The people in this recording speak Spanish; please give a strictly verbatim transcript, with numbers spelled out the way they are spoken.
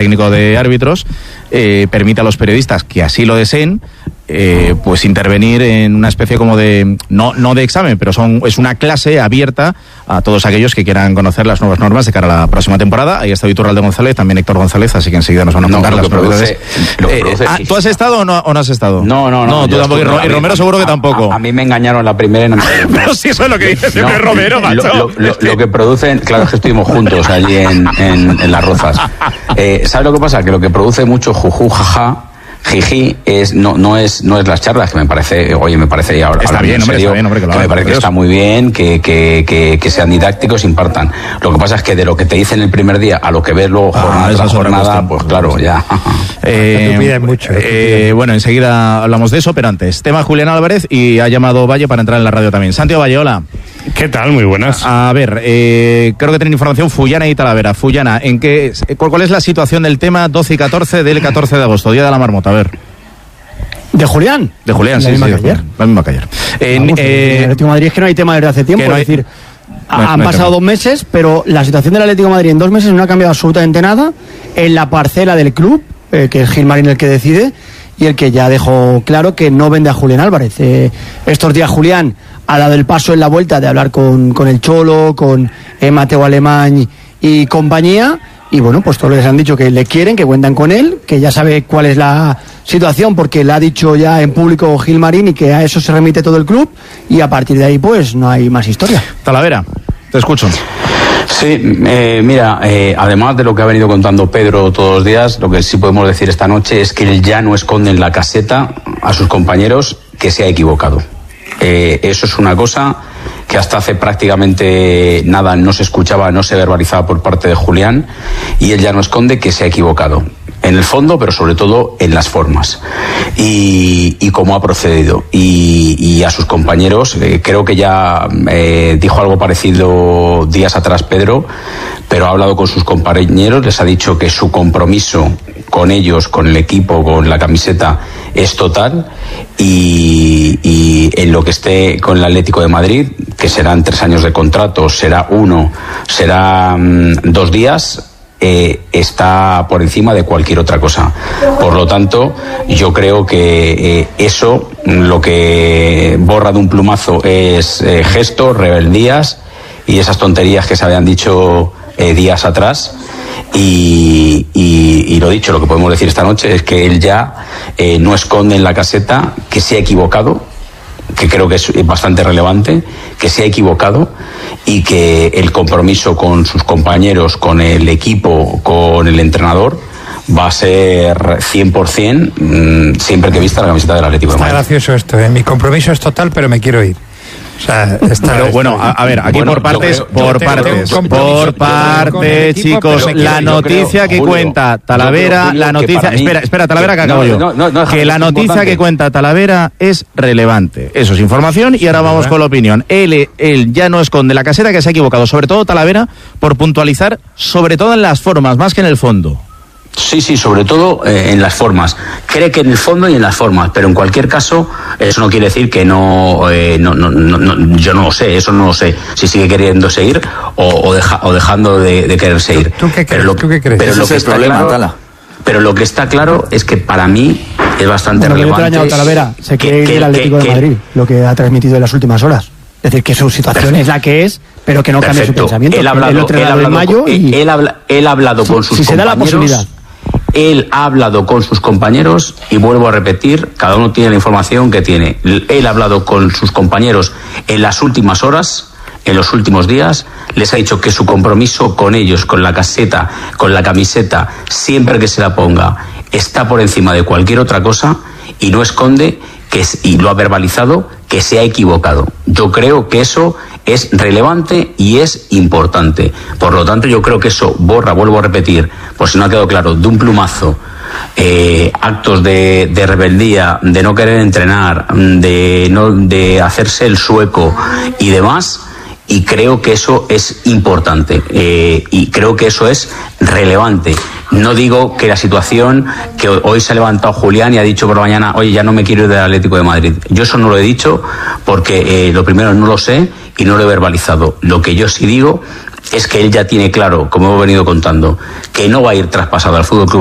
técnico de árbitros, eh, permite a los periodistas que así lo deseen, Eh, pues intervenir en una especie como de, no, no de examen, pero son es una clase abierta a todos aquellos que quieran conocer las nuevas normas de cara a la próxima temporada. Ahí está Iturralde González, también Héctor González, así que enseguida nos van a contar no, las novedades. Eh, ah, ¿Tú has estado o no, o no has estado? No, no, no. No, tú tampoco, y Romero seguro que tampoco. A, a mí me engañaron la primera y no me... Pero sí, eso es lo que dice siempre no, Romero, macho. Lo, lo, lo, lo que producen, claro, es que estuvimos juntos allí en, en, en Las Rozas. Eh, ¿Sabes lo que pasa? Que lo que produce mucho juju, jaja, jiji, es no no es no es las charlas, que me parece, oye, me parece ahora está bien, hombre, serio, está bien, hombre, que, lo que me parece que está muy bien, que, que, que, que sean didácticos, impartan. Lo que pasa es que de lo que te dicen el primer día a lo que ves luego jornada ah, tras jornada, pues claro, ya. Eh, te piden mucho. Eh, eh, bueno, enseguida hablamos de eso, pero antes, tema Julián Álvarez, y ha llamado Valle para entrar en la radio también. Santiago Valle, hola. ¿Qué tal? Muy buenas. A, a ver, eh, creo que tienen información Fullana y Talavera. Fullana, ¿en qué, cuál, ¿cuál es la situación del tema doce y catorce del catorce de agosto, Día de la Marmota? A ver. ¿De Julián? De Julián, la sí, misma sí. Que ayer. La misma que ayer. Eh, Vamos, eh, el Atlético de Madrid es que no hay tema desde hace tiempo, no hay, es decir, no, han no pasado tema. dos meses, pero la situación del Atlético de Madrid en dos meses no ha cambiado absolutamente nada. En la parcela del club, eh, que es Gilmarín el que decide, y el que ya dejó claro que no vende a Julián Álvarez. Eh, estos días Julián ha dado el paso en la vuelta de hablar con, con el Cholo, con eh, Mateo Alemán y compañía, y bueno, pues todos les han dicho que le quieren, que cuentan con él, que ya sabe cuál es la situación, porque le ha dicho ya en público Gilmarín, y que a eso se remite todo el club, y a partir de ahí pues no hay más historia. Talavera, te escucho. Sí, eh, mira, eh, además de lo que ha venido contando Pedro todos los días, lo que sí podemos decir esta noche es que él ya no esconde en la caseta a sus compañeros que se ha equivocado. Eh, eso es una cosa que hasta hace prácticamente nada no se escuchaba, no se verbalizaba por parte de Julián, y él ya no esconde que se ha equivocado. En el fondo, pero sobre todo en las formas. Y, y cómo ha procedido. Y, y a sus compañeros, eh, creo que ya eh, dijo algo parecido días atrás Pedro, pero ha hablado con sus compañeros, les ha dicho que su compromiso con ellos, con el equipo, con la camiseta, es total, y, y en lo que esté con el Atlético de Madrid, que serán tres años de contrato, será uno, será mmm, dos días, Eh, está por encima de cualquier otra cosa. Por lo tanto, yo creo que eh, eso, lo que borra de un plumazo es eh, gestos, rebeldías y esas tonterías que se habían dicho eh, días atrás. Y, y, y lo dicho, lo que podemos decir esta noche es que él ya eh, no esconde en la caseta que se ha equivocado, que creo que es bastante relevante, que se ha equivocado, y que el compromiso con sus compañeros, con el equipo, con el entrenador, va a ser cien por ciento mmm, siempre que vista la camiseta del Atlético de Madrid. Está gracioso esto, ¿eh? Mi compromiso es total, pero me quiero ir. O sea, está, pero bueno, a, a ver, aquí bueno, por partes, creo, por tengo, partes, tengo por partes, chicos, la noticia creo, que Julio, cuenta Talavera, Julio, la noticia, mí, espera, espera, Talavera, que acabo no, yo, no, no, no, que la noticia importante. que cuenta Talavera es relevante, eso es información, y ahora vamos con la opinión. Él, él ya no esconde la caseta, que se ha equivocado, sobre todo Talavera, por puntualizar, sobre todo en las formas, más que en el fondo. Sí, sí, sobre todo eh, en las formas. Cree que en el fondo y en las formas, pero en cualquier caso, eso no quiere decir que no, eh, no, no, no, no, yo no lo sé, eso no lo sé, si sigue queriendo seguir o, o, deja, o dejando de, de querer seguir. ¿Tú, tú qué crees? Pero lo, ¿Tú qué crees? Pero lo Ese que es el está problema, claro, Tala. Pero lo que está claro es que para mí es bastante bueno, relevante. Yo te he añadido, Talavera, se quiere ir del Atlético que, de Madrid, que, lo que ha transmitido en las últimas horas. Es decir, que su situación es la que es, pero que no cambia su pensamiento. Él ha hablado, él, él ha hablado, mayo con, y... él, habla, él ha hablado con sus si compañeros. Se da la posibilidad. Él ha hablado con sus compañeros, y vuelvo a repetir, cada uno tiene la información que tiene. Él ha hablado con sus compañeros en las últimas horas, en los últimos días, les ha dicho que su compromiso con ellos, con la caseta, con la camiseta, siempre que se la ponga, está por encima de cualquier otra cosa, y no esconde, que es, y lo ha verbalizado, que se ha equivocado. Yo creo que eso es relevante y es importante. Por lo tanto, yo creo que eso borra, vuelvo a repetir, por si no ha quedado claro, de un plumazo, eh, actos de, de rebeldía, de no querer entrenar, de, no, de hacerse el sueco y demás. Y creo que eso es importante, eh, y creo que eso es relevante. No digo que la situación que hoy se ha levantado Julián y ha dicho por la mañana, oye, ya no me quiero ir del Atlético de Madrid. Yo eso no lo he dicho porque eh, lo primero no lo sé y no lo he verbalizado. Lo que yo sí digo es que él ya tiene claro, como hemos venido contando, que no va a ir traspasado al Fútbol Club